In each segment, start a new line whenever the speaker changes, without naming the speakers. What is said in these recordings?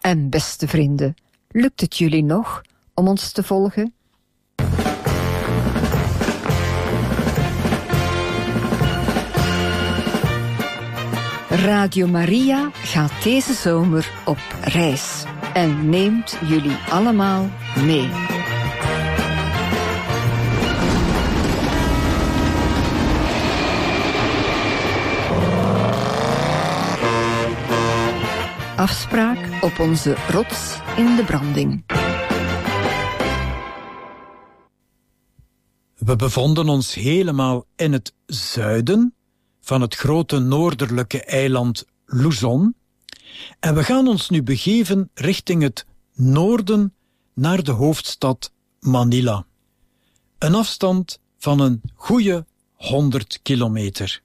En beste vrienden, lukt het jullie nog om ons te volgen? Radio Maria gaat deze zomer op reis en neemt jullie allemaal mee. Afspraak op onze rots in de branding.
We bevonden ons helemaal in het zuiden van het grote noordelijke eiland Luzon en we gaan ons nu begeven richting het noorden naar de hoofdstad Manila. Een afstand van een goede 100 kilometer.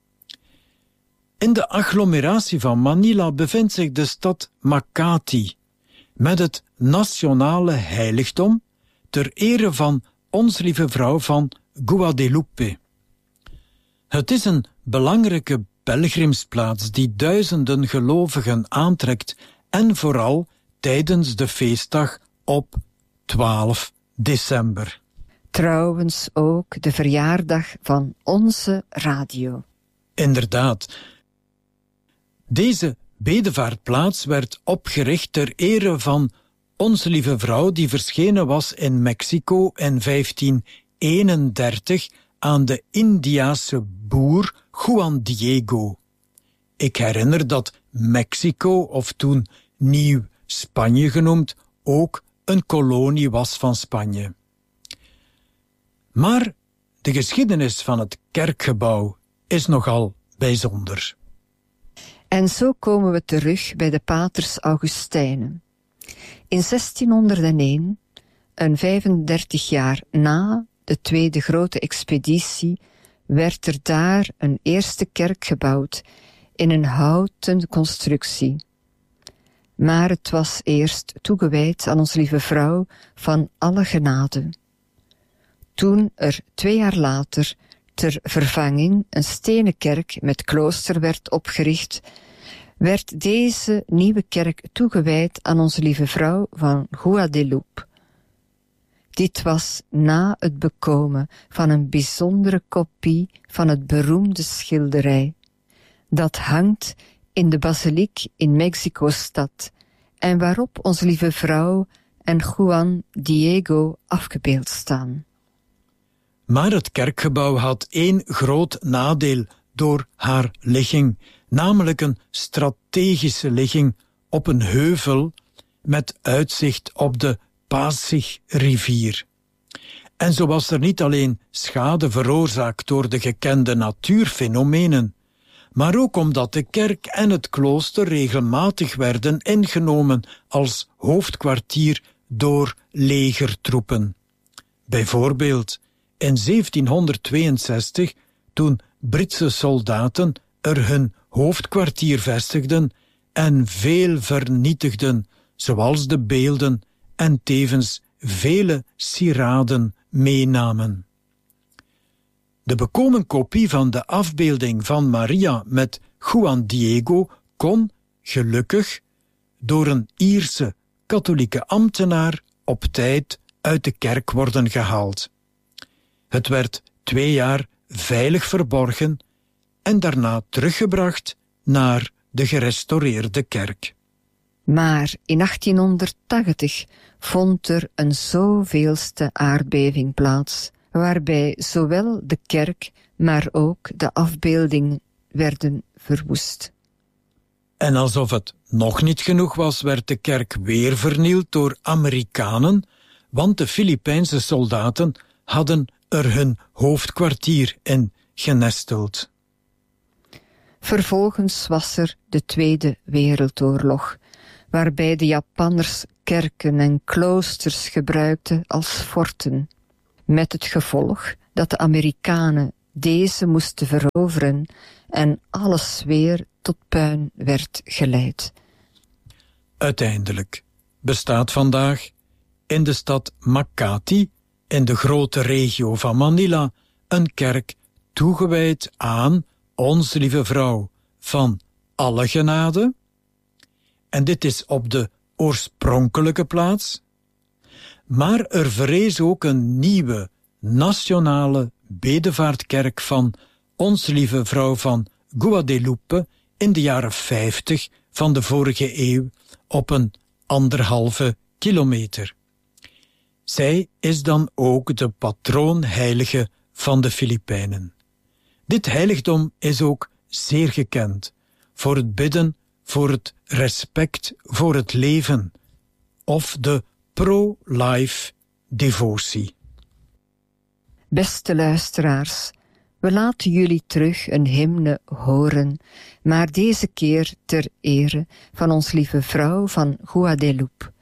In de agglomeratie van Manila bevindt zich de stad Makati, met het nationale heiligdom ter ere van Ons Lieve Vrouw van Guadalupe. Het is een belangrijke pelgrimsplaats die duizenden gelovigen aantrekt en vooral tijdens de feestdag op 12 december.
Trouwens ook de verjaardag van onze radio.
Inderdaad. Deze bedevaartplaats werd opgericht ter ere van Onze Lieve Vrouw die verschenen was in Mexico in 1531 aan de Indiase boer Juan Diego. Ik herinner dat Mexico, of toen Nieuw Spanje genoemd, ook een kolonie was van Spanje. Maar de geschiedenis van het kerkgebouw is nogal bijzonder.
En zo komen we terug bij de paters Augustijnen. In 1601, een 35 jaar na de tweede grote expeditie, werd er daar een eerste kerk gebouwd in een houten constructie. Maar het was eerst toegewijd aan Onze Lieve Vrouw van alle genade. Toen er 2 jaar later ter vervanging een stenen kerk met klooster werd opgericht, werd deze nieuwe kerk toegewijd aan Onze Lieve Vrouw van Guadalupe. Dit was na het bekomen van een bijzondere kopie van het beroemde schilderij. Dat hangt in de basiliek in Mexico-stad en waarop Onze Lieve Vrouw en Juan Diego afgebeeld staan.
Maar het kerkgebouw had 1 groot nadeel door haar ligging, namelijk een strategische ligging op een heuvel met uitzicht op de Pasig-rivier. En zo was er niet alleen schade veroorzaakt door de gekende natuurfenomenen, maar ook omdat de kerk en het klooster regelmatig werden ingenomen als hoofdkwartier door legertroepen. Bijvoorbeeld in 1762, toen Britse soldaten er hun hoofdkwartier vestigden en veel vernietigden, zoals de beelden en tevens vele sieraden meenamen. De bekomen kopie van de afbeelding van Maria met Juan Diego kon, gelukkig, door een Ierse katholieke ambtenaar op tijd uit de kerk worden gehaald. Het werd 2 jaar veilig verborgen en daarna teruggebracht naar de gerestaureerde kerk.
Maar in 1880 vond er een zoveelste aardbeving plaats, waarbij zowel de kerk, maar ook de afbeelding werden verwoest.
En alsof het nog niet genoeg was, werd de kerk weer vernield door Amerikanen, want de Filipijnse soldaten hadden er hun hoofdkwartier in genesteld.
Vervolgens was er de Tweede Wereldoorlog, waarbij de Japanners kerken en kloosters gebruikten als forten, met het gevolg dat de Amerikanen deze moesten veroveren en alles weer tot puin werd geleid.
Uiteindelijk bestaat vandaag in de stad Makati, in de grote regio van Manila, een kerk toegewijd aan Onze Lieve Vrouw van alle genade. En dit is op de oorspronkelijke plaats, maar er verrees ook een nieuwe nationale bedevaartkerk van Ons Lieve Vrouw van Guadeloupe in de jaren 50 van de vorige eeuw op een 1,5 kilometer. Zij is dan ook de patroonheilige van de Filipijnen. Dit heiligdom is ook zeer gekend voor het bidden voor het respect voor het leven of de pro-life devotie.
Beste luisteraars, we laten jullie terug een hymne horen, maar deze keer ter ere van Ons Lieve Vrouw van Guadeloupe.